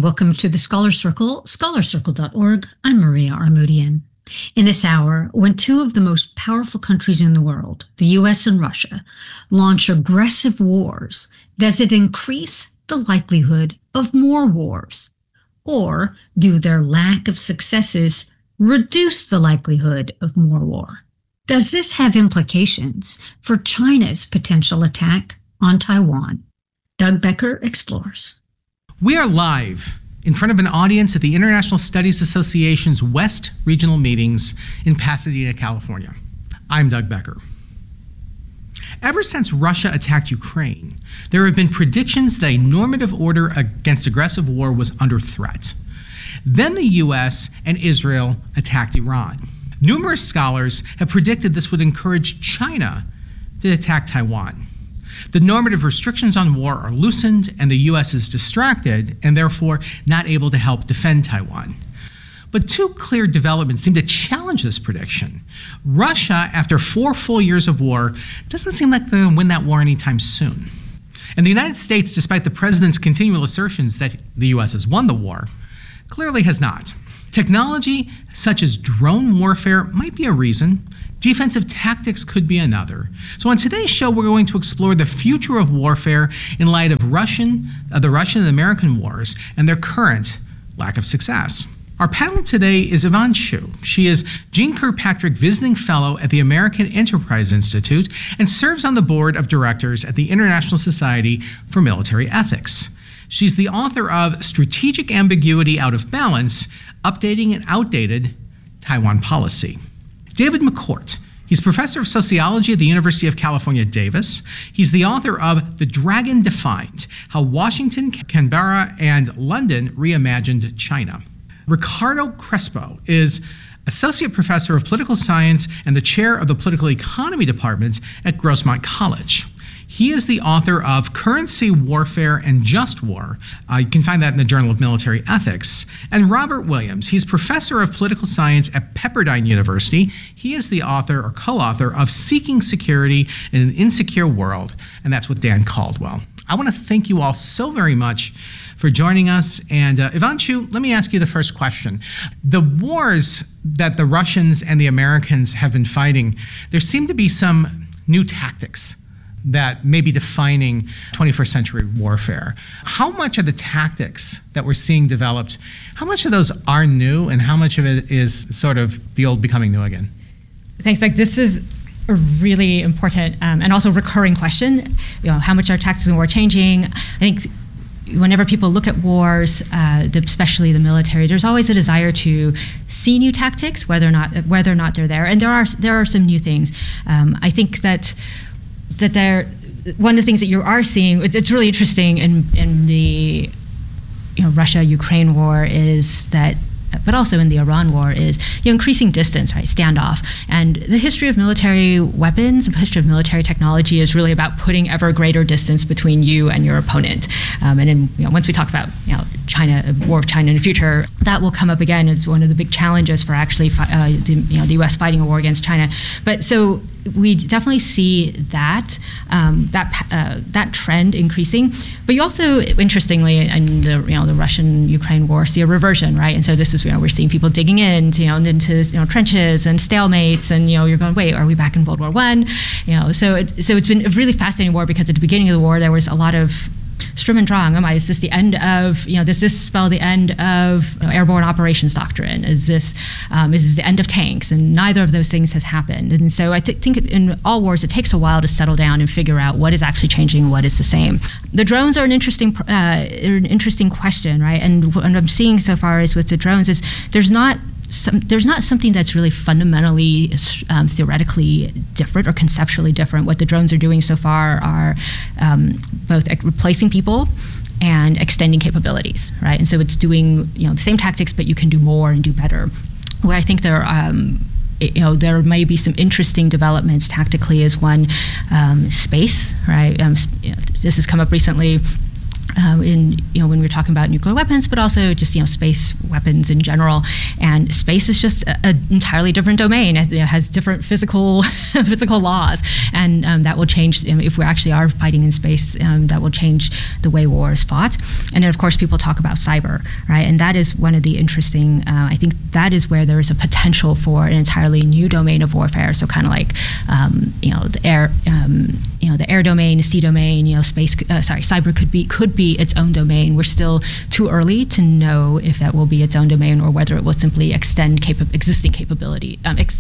welcome to the Scholar Circle, scholarcircle.org. I'm Maria Armoudian. In this hour, when two of the most powerful countries in the world, the U.S. and Russia, launch aggressive wars, does it increase the likelihood of more wars? Or do their lack of successes reduce the likelihood of more war? Does this have implications for China's potential attack on Taiwan? Doug Becker explores. We are live in front of an audience at the International Studies Association's West Regional Meetings in Pasadena, California. I'm Doug Becker. Ever since Russia attacked Ukraine, there have been predictions that a normative order against aggressive war was under threat. Then the US and Israel attacked Iran. Numerous scholars have predicted this would encourage China to attack Taiwan. The normative restrictions on war are loosened, and the U.S. is distracted and therefore not able to help defend Taiwan. But two clear developments seem to challenge this prediction. Russia, after 4 full years of war, doesn't seem like they're going to win that war anytime soon. And the United States, despite the president's continual assertions that the U.S. has won the war, clearly has not. Technology such as drone warfare might be a reason. Defensive tactics could be another. So on today's show, we're going to explore the future of warfare in light of the Russian and American wars and their current lack of success. Our panel today is Yvonne Shu. She is Jeane Kirkpatrick Visiting Fellow at the American Enterprise Institute and serves on the board of directors at the International Society for Military Ethics. She's the author of Strategic Ambiguity Out of Balance, Updating an Outdated Taiwan Policy. David McCourt. He's professor of sociology at the University of California, Davis. He's the author of The Dragon Defined: How Washington, Canberra, and London Reimagined China. Ricardo Crespo is associate professor of political science and the chair of the political economy department at Grossmont College. He is the author of Currency, Warfare, and Just War. You can find that in the Journal of Military Ethics. And Robert Williams, he's professor of political science at Pepperdine University. He is the author or co-author of Seeking Security in an Insecure World, and that's with Dan Caldwell. I want to thank you all so very much for joining us. And Yvonne Shu, let me ask you the first question. The wars that the Russians and the Americans have been fighting, there seem to be some new tactics that may be defining 21st century warfare. How much of the tactics that we're seeing developed, how much of those are new and how much of it is sort of the old becoming new again? Thanks, Doug. This is a really important and also recurring question. How much are tactics in war changing? I think whenever people look at wars, especially the military, there's always a desire to see new tactics, whether or not they're there. And there are some new things. I think that one of the things that you are seeing, it's really interesting in the Russia-Ukraine war is that, but also in the Iran war, is increasing distance, right? Standoff. And the history of military weapons, the history of military technology is really about putting ever greater distance between you and your opponent. And then once we talk about China, war of China in the future, that will come up again as one of the big challenges for actually the U.S. fighting a war against China. But so we definitely see that trend increasing. But you also, interestingly, in the Russian-Ukraine war, see a reversion, right? And so this is we're seeing people digging into trenches and stalemates, and you're going, wait, are we back in World War I? So it's been a really fascinating war because at the beginning of the war there was a lot of Sturm und Drang. Is this the end of, does this spell the end of airborne operations doctrine? Is this the end of tanks? And neither of those things has happened. And so I think in all wars, it takes a while to settle down and figure out what is actually changing and what is the same. The drones are an interesting question, right? And what I'm seeing so far is with the drones is there's not something that's really fundamentally theoretically different or conceptually different. What the drones are doing so far are both replacing people and extending capabilities, right? And so it's doing the same tactics, but you can do more and do better. Where I think there may be some interesting developments tactically is one, space, right? This has come up recently. when we're talking about nuclear weapons, but also just space weapons in general. And space is just an entirely different domain. It has different physical laws, and that will change if we actually are fighting in space. That will change the way war is fought. And then, of course, people talk about cyber, right? And that is one of the interesting. I think that is where there is a potential for an entirely new domain of warfare. So kind of like the air. The air domain, the sea domain, space. Cyber could be its own domain. We're still too early to know if that will be its own domain or whether it will simply extend existing capabilities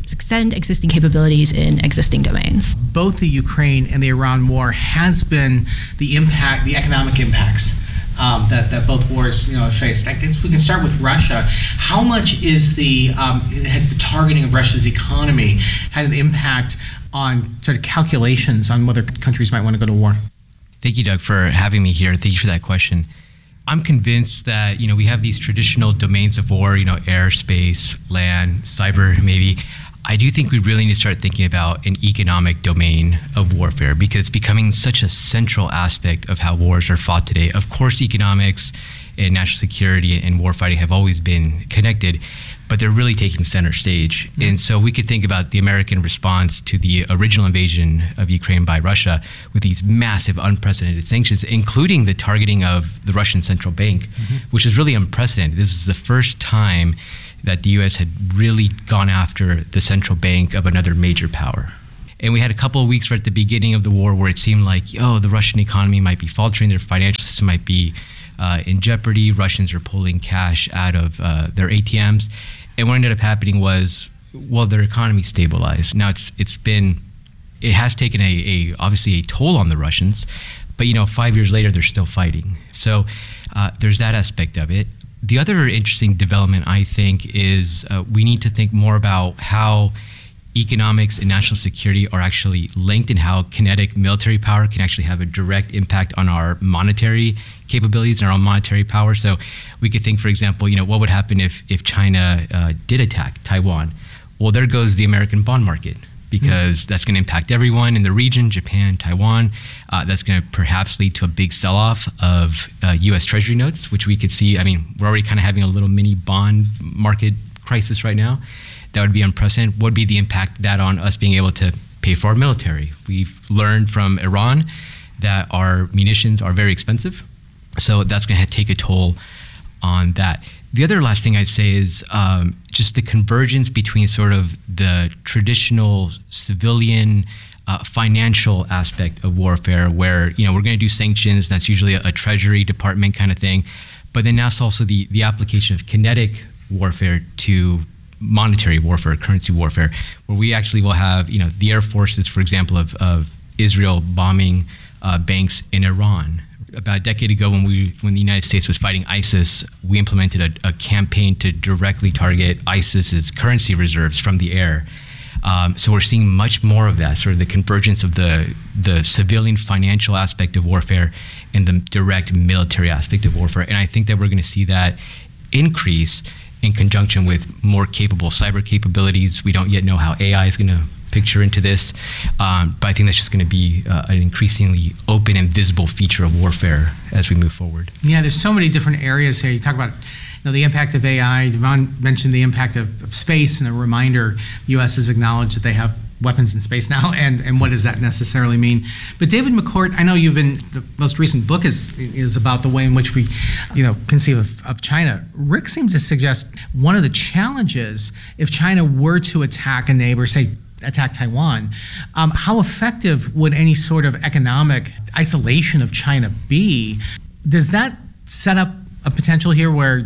in existing domains. Both the Ukraine and the Iran war has been the economic impacts that both wars have faced. I guess we can start with Russia. How much has the targeting of Russia's economy had an impact on sort of calculations on whether countries might want to go to war? Thank you, Doug, for having me here. Thank you for that question. I'm convinced that, we have these traditional domains of war, air, space, land, cyber, maybe. I do think we really need to start thinking about an economic domain of warfare because it's becoming such a central aspect of how wars are fought today. Of course, economics and national security and warfighting have always been connected, but they're really taking center stage. Mm-hmm. And so we could think about the American response to the original invasion of Ukraine by Russia with these massive, unprecedented sanctions, including the targeting of the Russian central bank, which is really unprecedented. This is the first time that the U.S. had really gone after the central bank of another major power. And we had a couple of weeks right at the beginning of the war where it seemed like, the Russian economy might be faltering, their financial system might be in jeopardy. Russians are pulling cash out of their ATMs. And what ended up happening was, their economy stabilized. Now it has taken obviously a toll on the Russians, but 5 years later, they're still fighting. So there's that aspect of it. The other interesting development, I think, is we need to think more about how economics and national security are actually linked and how kinetic military power can actually have a direct impact on our monetary capabilities and our own monetary power. So we could think, for example, what would happen if China did attack Taiwan? Well, there goes the American bond market because that's going to impact everyone in the region, Japan, Taiwan. That's going to perhaps lead to a big sell-off of U.S. Treasury notes, which we could see. I mean, we're already kind of having a little mini bond market crisis right now. That would be unprecedented. What would be the impact of that on us being able to pay for our military? We've learned from Iran that our munitions are very expensive. So that's going to take a toll on that. The other last thing I'd say is just the convergence between sort of the traditional civilian financial aspect of warfare where, we're going to do sanctions. That's usually a Treasury Department kind of thing. But then that's also the application of kinetic warfare to monetary warfare, currency warfare, where we actually will have, the air forces, for example, of Israel bombing banks in Iran. About a decade ago, when the United States was fighting ISIS, we implemented a campaign to directly target ISIS's currency reserves from the air. So we're seeing much more of that, sort of the convergence of the civilian financial aspect of warfare and the direct military aspect of warfare. And I think that we're going to see that increase in conjunction with more capable cyber capabilities. We don't yet know how AI is going to picture into this, but I think that's just going to be an increasingly open and visible feature of warfare as we move forward. Yeah, there's so many different areas here. You talk about the impact of AI. Devon mentioned the impact of space, and a reminder, the U.S. has acknowledged that they have weapons in space now, and what does that necessarily mean? But David McCourt, I know the most recent book is about the way in which we, conceive of China. Rick seems to suggest one of the challenges, if China were to attack a neighbor, say attack Taiwan, how effective would any sort of economic isolation of China be? Does that set up a potential here where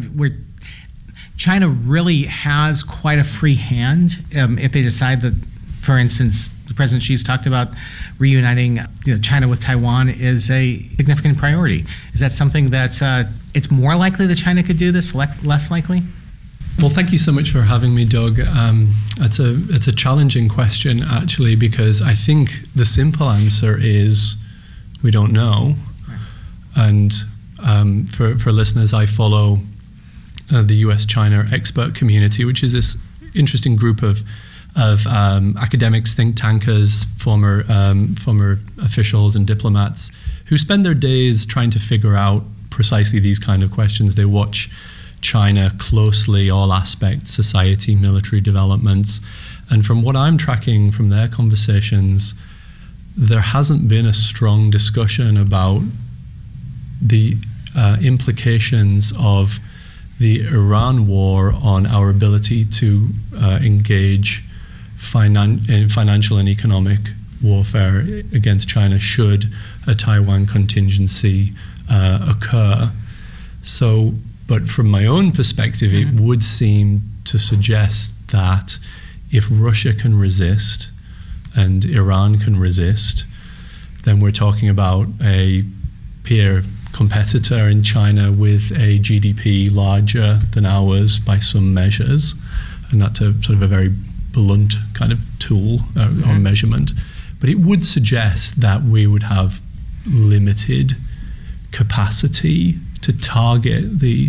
China really has quite a free hand if they decide that, for instance, President Xi's talked about reuniting China with Taiwan is a significant priority? Is that something that it's more likely that China could do this, less likely? Well, thank you so much for having me, Doug. It's a challenging question, actually, because I think the simple answer is we don't know. And for listeners, I follow the US-China expert community, which is this interesting group of of academics, think tankers, former officials and diplomats who spend their days trying to figure out precisely these kind of questions. They watch China closely, all aspects, society, military developments. And from what I'm tracking from their conversations, there hasn't been a strong discussion about the implications of the Iran war on our ability to engage in financial and economic warfare against China should a Taiwan contingency occur. So, but from my own perspective, it would seem to suggest that if Russia can resist and Iran can resist, then we're talking about a peer competitor in China with a GDP larger than ours by some measures. And that's a sort of a very blunt kind of tool or measurement. But it would suggest that we would have limited capacity to target the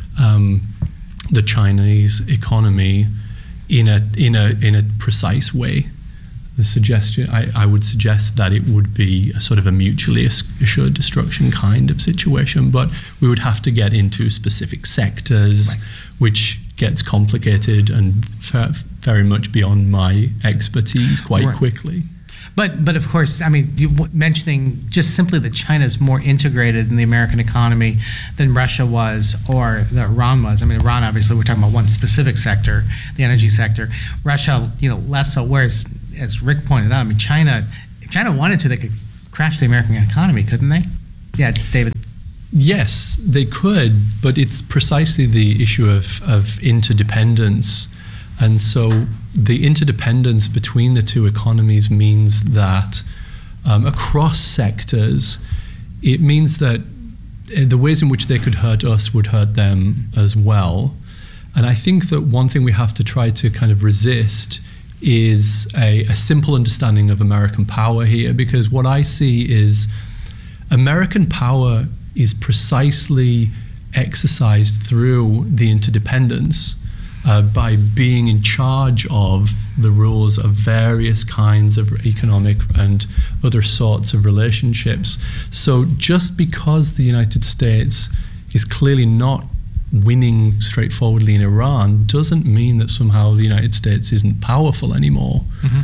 Chinese economy in a precise way. The suggestion, I would suggest that it would be a sort of a mutually assured destruction kind of situation, but we would have to get into specific sectors, which gets complicated and very much beyond my expertise quite quickly. But of course, I mean, you mentioning just simply that China is more integrated in the American economy than Russia was or that Iran was. I mean, Iran, obviously, we're talking about one specific sector, the energy sector. Russia, less so. Whereas, as Rick pointed out, I mean, if China wanted to, they could crash the American economy, couldn't they? Yeah, David. Yes, they could, but it's precisely the issue of interdependence. And so the interdependence between the two economies means that across sectors, it means that the ways in which they could hurt us would hurt them as well. And I think that one thing we have to try to kind of resist is a simple understanding of American power here, because what I see is American power is precisely exercised through the interdependence by being in charge of the rules of various kinds of economic and other sorts of relationships. So just because the United States is clearly not winning straightforwardly in Iran doesn't mean that somehow the United States isn't powerful anymore.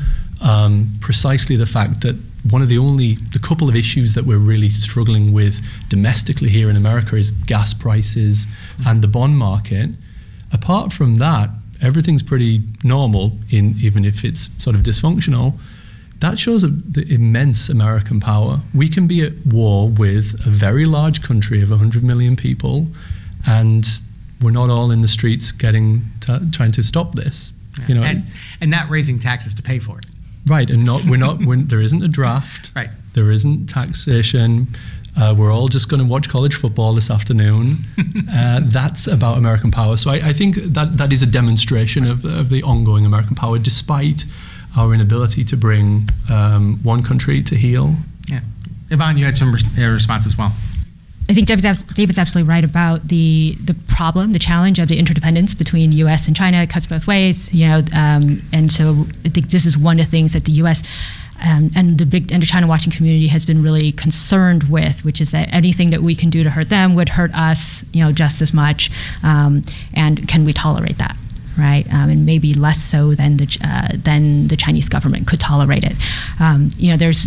Precisely the fact that one of the couple of issues that we're really struggling with domestically here in America is gas prices and the bond market. Apart from that, everything's pretty normal, even if it's sort of dysfunctional. That shows the immense American power. We can be at war with a very large country of 100 million people, and we're not all in the streets trying to stop this. And not raising taxes to pay for it. Right, and there isn't a draft. Right. There isn't taxation. We're all just going to watch college football this afternoon. That's about American power. So I think that is a demonstration of the ongoing American power, despite our inability to bring one country to heel. Yeah. Yvonne, you had some response as well. I think David's absolutely right about the problem, the challenge of the interdependence between U.S. and China. It cuts both ways, and so I think this is one of the things that the U.S. And the China watching community has been really concerned with, which is that anything that we can do to hurt them would hurt us, just as much. And can we tolerate that? Right, and maybe less so than the Chinese government could tolerate it. There's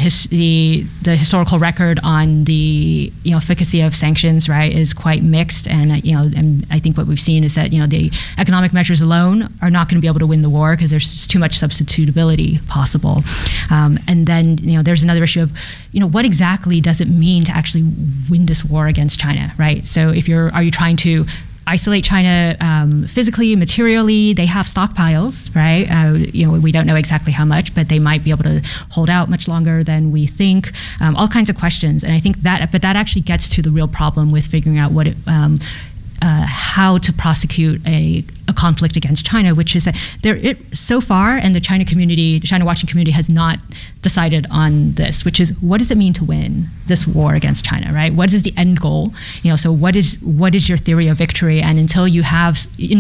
the historical record on the efficacy of sanctions, right, is quite mixed, and and I think what we've seen is that the economic measures alone are not going to be able to win the war because there's just too much substitutability possible. And then there's another issue of what exactly does it mean to actually win this war against China, right? So are you trying to isolate China physically, materially? They have stockpiles, right? We don't know exactly how much, but they might be able to hold out much longer than we think. All kinds of questions, and I think that actually gets to the real problem with figuring out what how to prosecute a conflict against China, which is that so far, and the China watching community has not decided on this, which is, what does it mean to win this war against China, right? What is the end goal? So what is your theory of victory? And until you have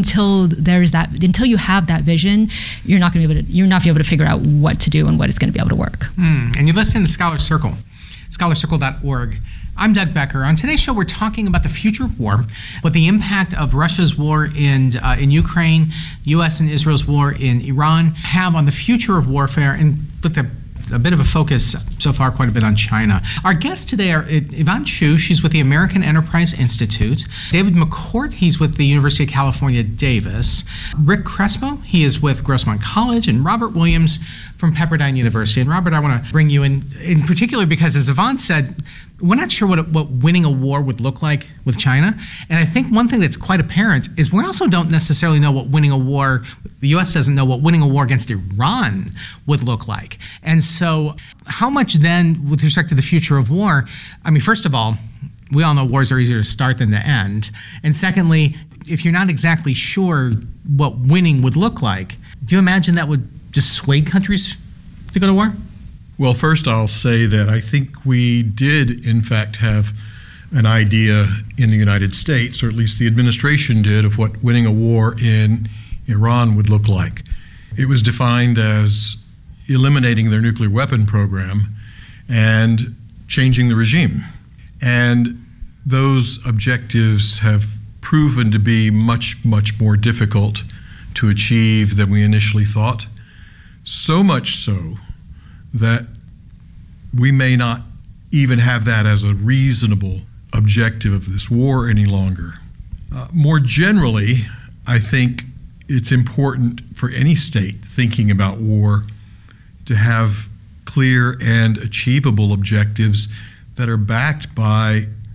that vision, you're not going to be able to figure out what to do and what is going to be able to work. And you listen to Scholar Circle, scholarcircle.org. I'm Doug Becker. On today's show, we're talking about the future of war, what the impact of Russia's war in Ukraine, U.S. and Israel's war in Iran have on the future of warfare, and with a bit of a focus so far quite a bit on China. Our guests today are Yvonne Chu, she's with the American Enterprise Institute. David McCourt, he's with the University of California, Davis. Rick Crespo, he is with Grossmont College, and Robert Williams from Pepperdine University. And Robert, I want to bring you in particular because, as Yvonne said, we're not sure what winning a war would look like with China. And I think one thing that's quite apparent is we also don't necessarily know what winning a war, the U.S. doesn't know what winning a war against Iran would look like. And so how much then, with respect to the future of war, I mean, first of all, we all know wars are easier to start than to end. And secondly, if you're not exactly sure what winning would look like, do you imagine that would dissuade countries to go to war? Well, first I'll say that I think we did, in fact, have an idea in the United States, or at least the administration did, of what winning a war in Iran would look like. It was defined as eliminating their nuclear weapon program and changing the regime. And those objectives have proven to be much, much more difficult to achieve than we initially thought. So much so that we may not even have that as a reasonable objective of this war any longer. More generally, I think it's important for any state thinking about war to have clear and achievable objectives that are backed by